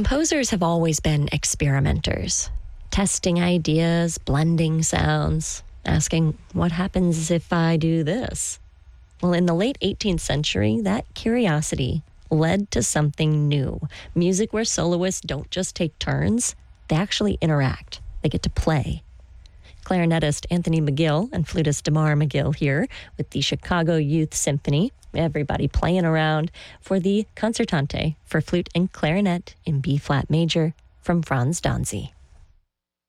Composers have always been experimenters, testing ideas, blending sounds, asking, what happens if I do this? Well, in the late 18th century, that curiosity led to something new. Music where soloists don't just take turns, they actually interact. They get to play. Clarinetist Anthony McGill and flutist Damar McGill here with the Chicago Youth Symphony. Everybody playing around for the Concertante for flute and clarinet in B-flat major from Franz Danzy.